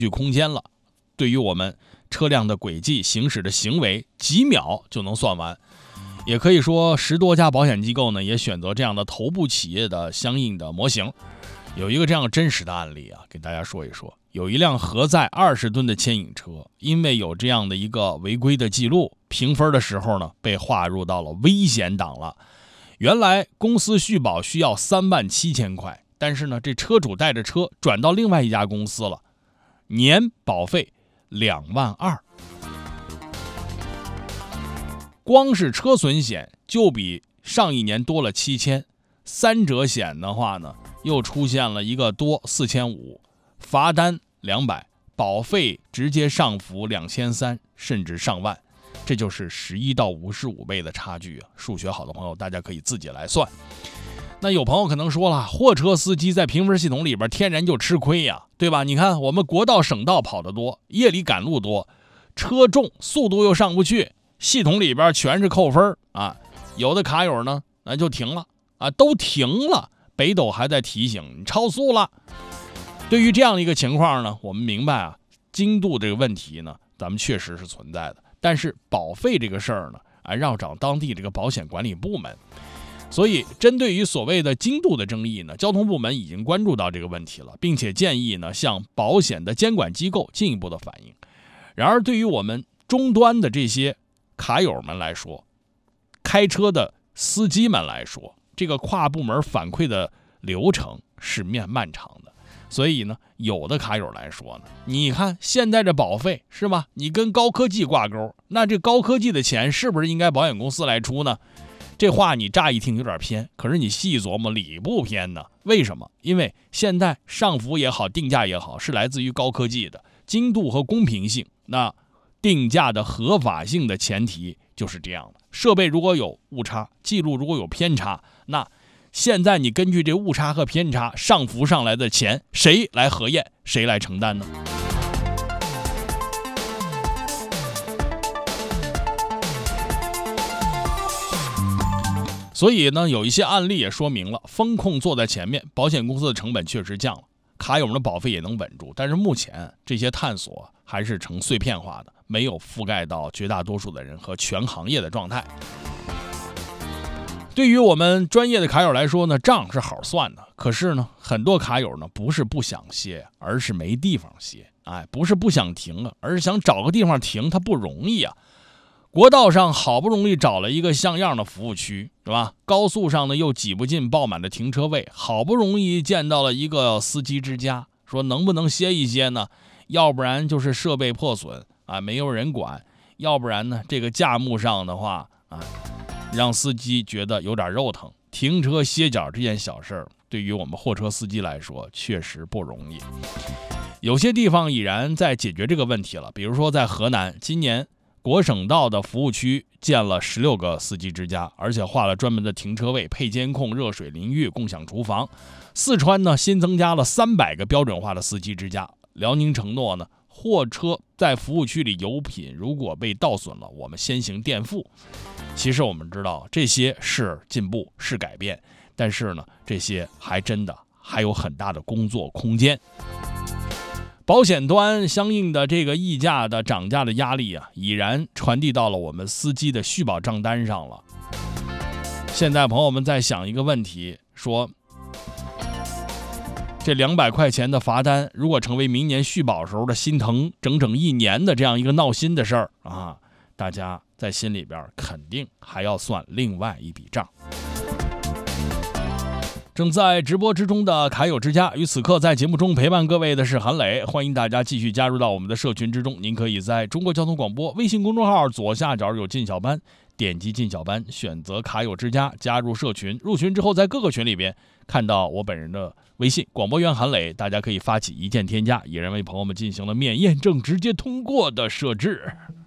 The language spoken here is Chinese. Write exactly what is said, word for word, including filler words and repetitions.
据空间了。对于我们车辆的轨迹、行驶的行为，几秒就能算完。也可以说，十多家保险机构呢，也选择这样的头部企业的相应的模型。有一个这样真实的案例啊，给大家说一说。有一辆核载二十吨的牵引车，因为有这样的一个违规的记录，评分的时候呢，被划入到了危险档了。原来公司续保需要三万七千块，但是呢，这车主带着车转到另外一家公司了，年保费两万二，光是车损险就比上一年多了七千，三者险的话呢，又出现了一个多四千五，罚单两百，保费直接上浮两千三，甚至上万，这就是十一到五十五倍的差距啊！数学好的朋友，大家可以自己来算。那有朋友可能说了，货车司机在评分系统里边天然就吃亏呀，对吧？你看我们国道省道跑得多，夜里赶路多，车重速度又上不去，系统里边全是扣分啊。有的卡友呢，那就停了啊，都停了，北斗还在提醒你超速了。对于这样的一个情况呢，我们明白啊，精度这个问题呢，咱们确实是存在的。但是保费这个事儿呢，啊，要找当地这个保险管理部门。所以，针对于所谓的精度的争议呢，交通部门已经关注到这个问题了，并且建议呢向保险的监管机构进一步的反映。然而，对于我们终端的这些卡友们来说，开车的司机们来说，这个跨部门反馈的流程是面漫长的。所以呢，有的卡友来说呢，你看现在这保费是吧？你跟高科技挂钩，那这高科技的钱是不是应该保险公司来出呢？这话你乍一听有点偏，可是你细琢磨理不偏呢？为什么？因为现在上浮也好，定价也好，是来自于高科技的精度和公平性。那定价的合法性的前提就是这样的：设备如果有误差，记录如果有偏差，那现在你根据这误差和偏差上浮上来的钱，谁来核验，谁来承担呢？所以呢，有一些案例也说明了，风控做在前面，保险公司的成本确实降了，卡友们的保费也能稳住。但是目前这些探索还是呈碎片化的，没有覆盖到绝大多数的人和全行业的状态。对于我们专业的卡友来说呢，账是好算的。可是呢，很多卡友呢不是不想歇，而是没地方歇。哎，不是不想停啊，而是想找个地方停，它不容易啊。国道上好不容易找了一个像样的服务区，是吧？高速上呢又挤不进爆满的停车位，好不容易见到了一个司机之家，说能不能歇一歇呢？要不然就是设备破损啊，没有人管；要不然呢，这个价目上的话啊，让司机觉得有点肉疼。停车歇脚这件小事儿，对于我们货车司机来说确实不容易。有些地方已然在解决这个问题了，比如说在河南，今年国省道的服务区建了十六个司机之家，而且划了专门的停车位，配监控、热水淋浴、共享厨房。四川呢，新增加了三百个标准化的司机之家。辽宁承诺呢，货车在服务区里油品如果被盗损了，我们先行垫付。其实我们知道这些是进步，是改变，但是呢，这些还真的还有很大的工作空间。保险端相应的这个溢价的涨价的压力啊，已然传递到了我们司机的续保账单上了。现在朋友们在想一个问题，说这两百块钱的罚单，如果成为明年续保时候的心疼整整一年的这样一个闹心的事儿啊，大家在心里边肯定还要算另外一笔账。正在直播之中的卡友之家，与此刻在节目中陪伴各位的是韩磊，欢迎大家继续加入到我们的社群之中。您可以在中国交通广播微信公众号左下角有进小班，点击进小班，选择卡友之家，加入社群。入群之后，在各个群里边看到我本人的微信广播员韩磊，大家可以发起一键添加，已然为朋友们进行了免验证直接通过的设置。